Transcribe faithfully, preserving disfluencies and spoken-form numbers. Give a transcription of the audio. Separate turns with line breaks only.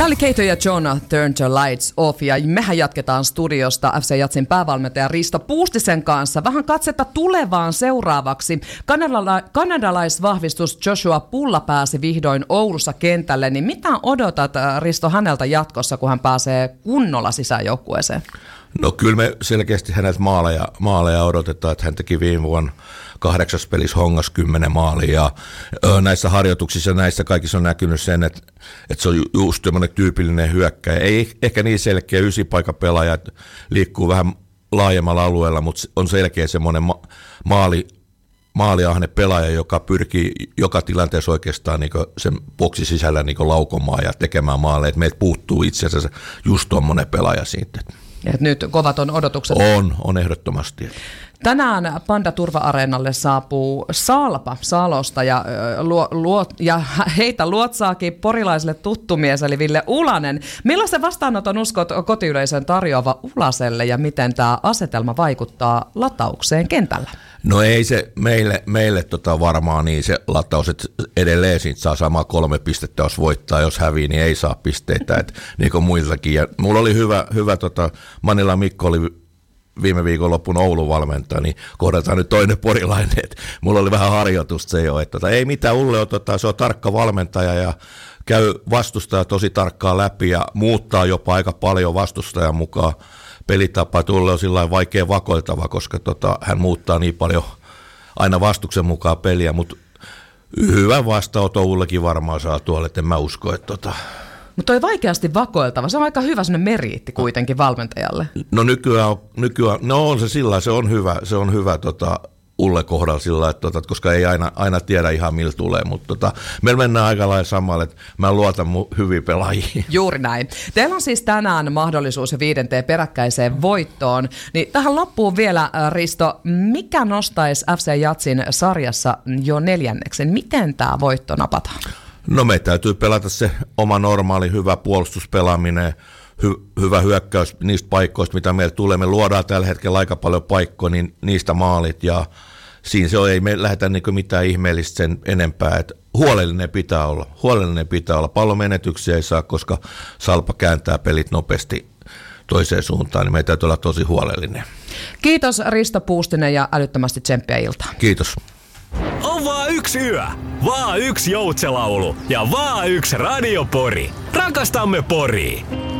Tämä oli Keito ja Jonah, Turn the Lights Off, ja mehän jatketaan studiosta F C Jatsin päävalmentaja Risto Puustisen kanssa. Vähän katsetta tulevaan seuraavaksi. Kanadala- kanadalaisvahvistus Joshua Pulla pääsi vihdoin Oulussa kentälle, niin mitä odotat, Risto, häneltä jatkossa, kun hän pääsee kunnolla sisään joukkueeseen?
No kyllä me selkeästi häneltä maaleja, maaleja odotetaan, että hän teki viime vuonna kahdeksas pelissä hongas kymmenen maalia, ja ö, näissä harjoituksissa näissä kaikissa on näkynyt sen, että, että se on just tämmöinen tyypillinen hyökkäjä. Ei ehkä niin selkeä ysipaikan pelaaja, että liikkuu vähän laajemmalla alueella, mutta on selkeä semmoinen ma- maali, maaliahne pelaaja, joka pyrkii joka tilanteessa oikeastaan niin sen boksi sisällä niin laukomaan ja tekemään maaleja. Et meiltä puuttuu itse asiassa just tuommoinen pelaaja siitä.
Et nyt kovat on odotukset.
On, on ehdottomasti.
Tänään Panda Turva-areenalle saapuu Salpa Salosta ja, luo, luo, ja heitä luotsaakin porilaiselle tuttu mies eli Ville Ulanen. Millaisen vastaanoton uskot kotiyleisön tarjoava Ulaselle ja miten tämä asetelma vaikuttaa lataukseen kentällä?
No ei se meille, meille tota varmaan niin se lataus, että edelleen siitä saa samaa kolme pistettä, jos voittaa, jos hävii, niin ei saa pisteitä, et, niin kuin muiltakin. Ja mulla oli hyvä, hyvä tota, Manila Mikko oli viime viikonloppun Oulun valmentaja, niin kohdataan nyt toinen porilainen, että mulla oli vähän harjoitusta se jo, että tota, ei mitään, Ulle on, tota, se on tarkka valmentaja ja käy vastustaja tosi tarkkaan läpi ja muuttaa jopa aika paljon vastustajan mukaan pelitapa. Tulle on sillä vaikea vakoiltava, koska tota, hän muuttaa niin paljon aina vastuksen mukaan peliä, mutta hyvä vastaanoton Ullekin varmaan saa tuolle, että en mä usko, että tota...
Mutta toi vaikeasti vakoiltava, se on aika hyvä sellainen meriitti kuitenkin valmentajalle.
No nykyään, nykyään no on se sillä, se on hyvä, se on hyvä tota, Ulle kohdalla sillä, että, tota, koska ei aina, aina tiedä ihan miltä tulee, mutta tota, meillä mennään aika lailla samalle, että mä luotan mun hyviä pelaajia.
Juuri näin. Teillä on siis tänään mahdollisuus jo viidenteen peräkkäiseen voittoon, niin tähän loppuun vielä, Risto, mikä nostaisi F C Jatsin sarjassa jo neljänneksen? Miten tämä voitto napataan?
No me täytyy pelata se oma normaali hyvä puolustuspelaaminen, hy- hyvä hyökkäys niistä paikoista, mitä meillä tulee. Me luodaan tällä hetkellä aika paljon paikkoja, niin niistä maalit ja siinä se on, ei me lähdetä niin mitään ihmeellistä sen enempää. Et huolellinen pitää olla, huolellinen pitää olla. Pallon menetyksiä ei saa, koska Salpa kääntää pelit nopeasti toiseen suuntaan, niin meidän täytyy olla tosi huolellinen.
Kiitos Risto Puustinen ja älyttömästi tsemppiä iltaa.
Kiitos.
On vaan yksi yö, vaan yksi joutsenlaulu ja vaan yksi radiopori. Rakastamme Poria.